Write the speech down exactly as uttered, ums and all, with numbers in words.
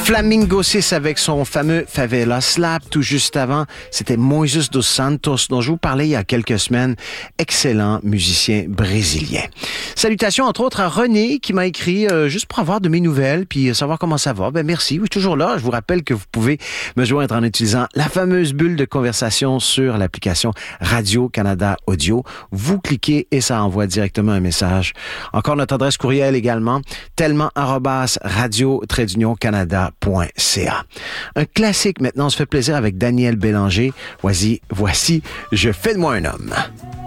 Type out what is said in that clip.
Flamingo six avec son fameux Favela Slap. Tout juste avant, c'était Moises dos Santos dont je vous parlais il y a quelques semaines. Excellent musicien brésilien. Salutations entre autres à René qui m'a écrit euh, juste pour avoir de mes nouvelles puis savoir comment ça va. Ben merci, oui, toujours là. Je vous rappelle que vous pouvez me joindre en utilisant la fameuse bulle de conversation sur l'application Radio-Canada Audio. Vous cliquez et ça envoie directement un message. Encore notre adresse courriel également, tellement arobase radio-canada point c a. Un classique maintenant, on se fait plaisir avec Daniel Bélanger. Voici, voici, Je fais de moi un homme.